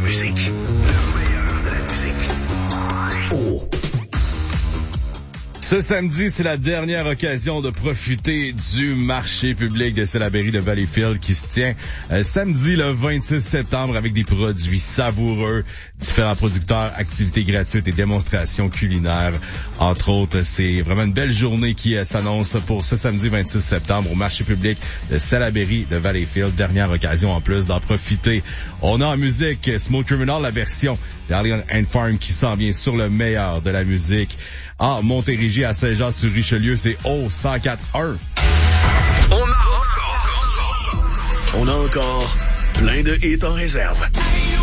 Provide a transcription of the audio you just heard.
musique. Le meilleur de la musique. Oh. Ce samedi, c'est la dernière occasion de profiter du marché public de Salaberry de Valleyfield qui se tient samedi le 26 septembre avec des produits savoureux, différents producteurs, activités gratuites et démonstrations culinaires. Entre autres, c'est vraiment une belle journée qui s'annonce pour ce samedi 26 septembre au marché public de Salaberry de Valleyfield. Dernière occasion en plus d'en profiter. On a en musique Smooth Criminal, la version d'Alien and Farm qui s'en vient sur le meilleur de la musique. À Montérégie, à Saint-Jean-sur-Richelieu, c'est O104.1. On a encore plein de hits en réserve.